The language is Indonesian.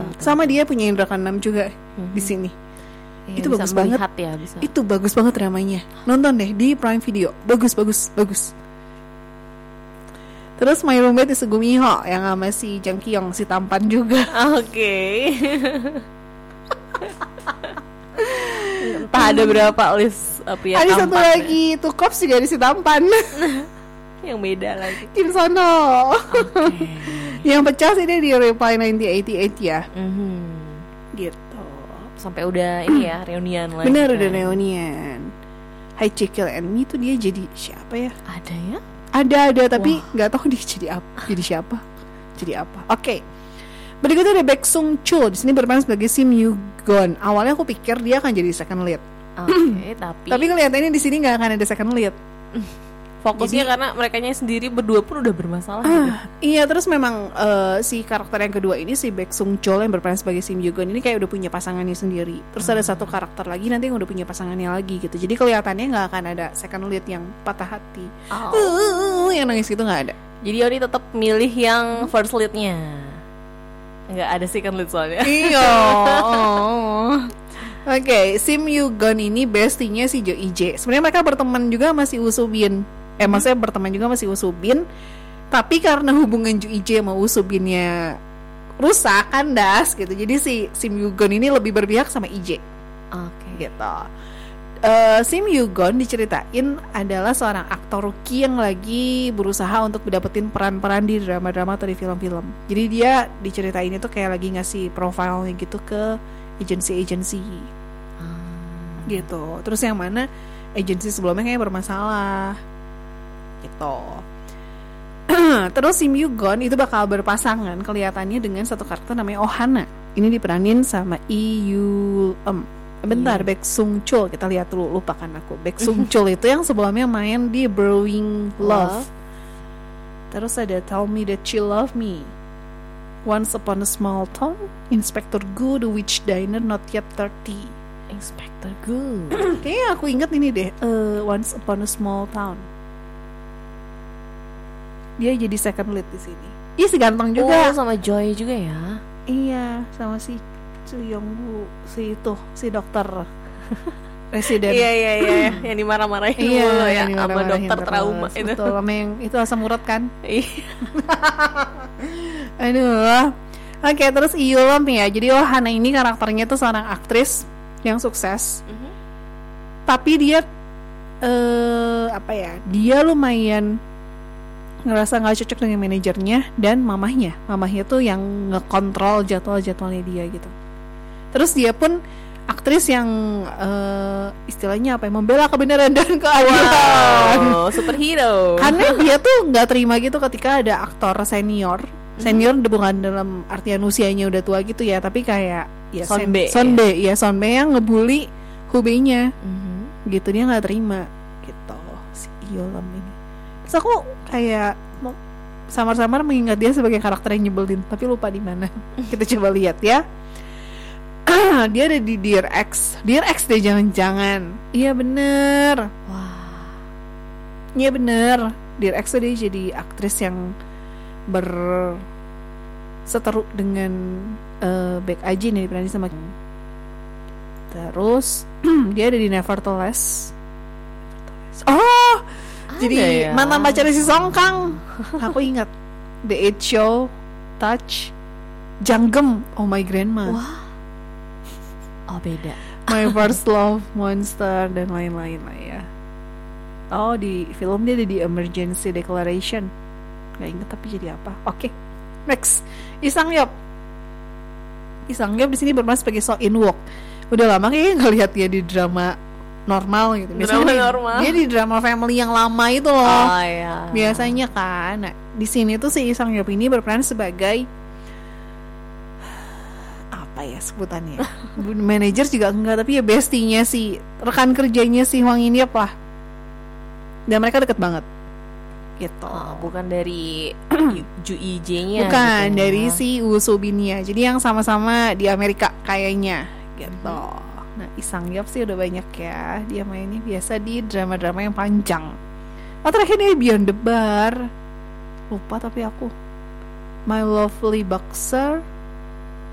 Sama dia punya indra keenam juga di sini. Iya, Itu bisa bagus banget. melihat ya, bisa. Itu bagus banget dramanya. Nonton deh di Prime Video. Bagus. Terus My Roommate is Gumiho yang sama si Jang Kyung, si tampan juga. Oke. Entah ada berapa list ya, Ada satu tampan lagi, Two Cops juga ada si tampan. yang beda lagi. Kim Sono. Yang pecah sih dia di Reply 1988 ya. Gitu. Sampai udah ini ya reunian lagi. Bener kan. udah reunian. Hi Jekyll and Me tuh dia jadi siapa ya? Ada ya? Ada tapi nggak tahu dia jadi apa, jadi siapa, jadi apa. Oke. Berikutnya ada Baek Sung Chul, di sini berperan sebagai Sim Yoo Gon. Awalnya aku pikir dia akan jadi second lead. Oke, Tapi kelihatannya di sini nggak akan ada second lead. fokusnya karena merekanya sendiri berdua pun udah bermasalah gitu. Iya, terus memang si karakter yang kedua ini, si Baek Sung Chul yang berperan sebagai Sim Yoo Gon ini kayak udah punya pasangannya sendiri. Terus ada satu karakter lagi nanti yang udah punya pasangannya lagi gitu. Jadi kelihatannya nggak akan ada second lead yang patah hati, yang nangis gitu nggak ada. Jadi Yori tetap milih yang first lead-nya. Nggak ada second lead soalnya. Iya. Oke, Sim Yoo Gon ini bestinya si Jo Ije. Sebenarnya mereka berteman juga masih Usubin. Maksudnya berteman juga masih Usubin. Tapi karena hubungan Jo Ije sama Usubinnya rusak, kandas gitu. Jadi si Sim Yoo Gon ini lebih berpihak sama Ije. Oke. Gitu. Sim Yoo Gon diceritain adalah seorang aktor rookie yang lagi berusaha untuk dapetin peran-peran di drama-drama atau di film-film. Jadi dia diceritain itu kayak lagi ngasih profilnya gitu ke agensi-agensi gitu. Terus yang mana agensi sebelumnya kayak bermasalah gitu. Terus Sim Yoo Gon itu bakal berpasangan kelihatannya dengan satu karakter namanya Ohana. Ini diperanin sama Lee Yoo Bentar, Baek Sung Chul, kita lihat dulu, lupakan aku. Baek Sung Chul itu yang sebelumnya main di Brewing Love. Terus ada Tell Me That You Love Me, Once Upon a Small Town, Inspector Gu, The Witch Diner, Not Yet 30. Inspector Gu. Kayaknya aku inget ini deh, Once Upon a Small Town. Dia jadi second lead di sini. Ih, si ganteng juga. Sama Joy juga ya. Iya, sama si Yonggu, si dokter residen. Iya, yang dimarah-marahin dulu ya sama dokter trauma itu. Betul, sama yang itu asam urat kan. Iya. Aduh. Oke, terus Iyulom ya. Jadi Ohana ini karakternya tuh seorang aktris yang sukses. Tapi dia dia lumayan ngerasa nggak cocok dengan manajernya dan mamahnya tuh yang ngekontrol jadwalnya dia gitu. Terus dia pun aktris yang istilahnya membela kebenaran dan keadilan. Wow, superhero. Karena dia tuh nggak terima gitu ketika ada aktor senior bukan dalam artian usianya udah tua gitu ya, tapi kayak ya Sonbe yang ngebully Hubeinya. Gitu, dia nggak terima gitu si Iyolom ini. Terus aku kayak samar-samar mengingat dia sebagai karakter yang nyebelin, tapi lupa di mana. Kita coba lihat ya. Dia ada di Dear X deh, jangan-jangan. Iya bener. Wah. Iya bener. Dear X tuh dia jadi aktris yang berseteru dengan Baek Ajin yang diperankan sama. Terus dia ada di Nevertheless. Oh, jadi ya? mantan pacarnya si Song Kang. Aku ingat The Eight Show, Touch, Janggem, Oh My Grandma. Wah. Oh beda. My First Love, Monster, dan lain-lain lah ya. Oh, di film dia ada di Emergency Declaration. Gak inget tapi jadi apa. Oke, next. Lee Sang-yeop di sini berperan sebagai So In-wook. Udah lama kayaknya nggak lihat dia di drama normal gitu. Biasanya dia di drama family yang lama itu loh. Oh iya. Biasanya kan. Nah, di sini tuh si Lee Sang-yeop ini berperan sebagai apa ya sebutannya? Manajer juga enggak, tapi ya bestinya si rekan kerjanya si Hwang In-yeop lah. Dan mereka deket banget. Gitu. Bukan dari Ju Ije-nya. Bukan gitu dari si Woo Soo-bin-nya. Jadi yang sama-sama di Amerika kayaknya gitu. Nah, Lee Sang-yeop sih udah banyak ya. Dia mainnya biasa di drama-drama yang panjang. Oh, terakhir dia Beyond the Bar. Lupa tapi aku. My Lovely Boxer,